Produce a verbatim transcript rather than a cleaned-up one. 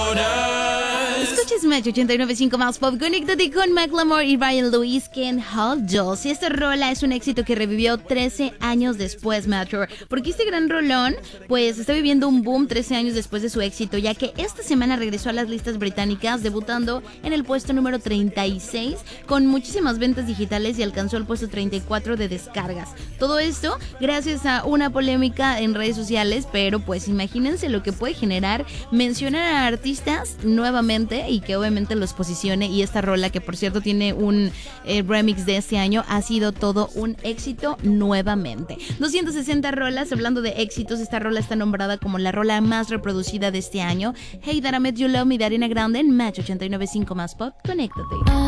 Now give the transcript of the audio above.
Escuchas Match ochenta y nueve punto cinco más pop. Conéctate con Macklemore y Ryan Lewis, Can't Hold Us. Y esta rola es un éxito que revivió trece años después, Metro. Porque este gran rolón, pues, está viviendo un boom trece años después de su éxito, ya que esta semana regresó a las listas británicas, debutando en el puesto número treinta y seis, con muchísimas ventas digitales, y alcanzó el puesto treinta y cuatro de descargas. Todo esto gracias a una polémica en redes sociales, pero pues imagínense lo que puede generar mencionar a artistas nuevamente y que obviamente los posicione. Y esta rola, que por cierto tiene un eh, remix de este año, ha sido todo un éxito nuevamente. doscientas sesenta rolas. Hablando de éxitos, esta rola está nombrada como la rola más reproducida de este año. Hey That I Met You Love Me de Ariana Grande en Match ochenta y nueve punto cinco más pop. Conéctate.